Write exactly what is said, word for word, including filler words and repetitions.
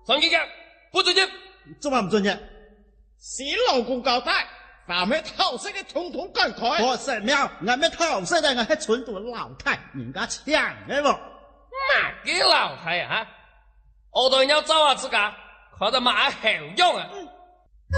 上去讲，不准进。 做乜唔准嘅？ 是老公交代，凡咩偷食嘅统统赶开。 我神庙，我咩偷食的，我喺村度老太，人家抢嘅喎。 哪个老太啊？我都要找下自家，看得马后用啊！